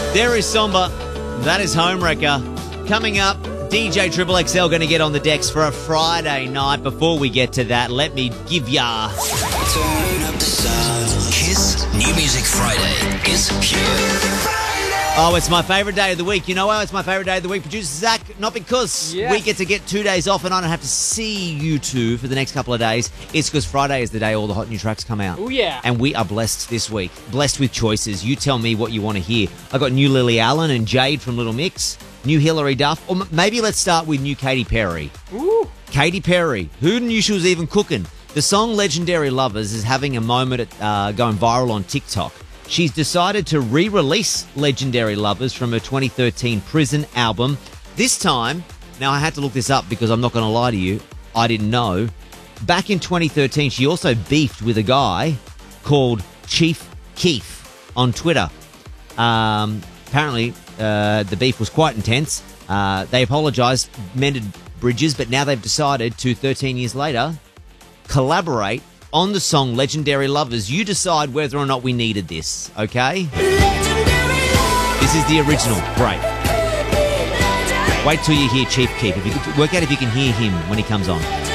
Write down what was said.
There is Somber. That is Homewrecker. Coming up, DJ Triple XL going to get on the decks for a Friday night. Before we get to that, let me give ya... Turn up the sound. Kiss New Music Friday is here. Oh, it's my favourite day of the week. You know why it's my favourite day of the week? Producer Zach, not because we get to get 2 days off and I don't have to see you two for the next couple of days. It's because Friday is the day all the hot new tracks come out. Oh, yeah. And we are blessed this week. Blessed with choices. You tell me what you want to hear. I got new Lily Allen and Jade from Little Mix, new Hilary Duff, or maybe let's start with new Katy Perry. Ooh. Katy Perry. Who knew she was even cooking? The song Legendary Lovers is having a moment at going viral on TikTok. She's decided to re-release Legendary Lovers from her 2013 Prison album. This time, now I had to look this up because I'm not going to lie to you, I didn't know. Back in 2013, she also beefed with a guy called Chief Keef on Twitter. Apparently, the beef was quite intense. They apologised, mended bridges, but now they've decided to, 13 years later, collaborate on the song Legendary Lovers. You decide whether or not we needed this, okay? This is the original. Great. Wait till you hear Chief Keef. Work out if you can hear him when he comes on.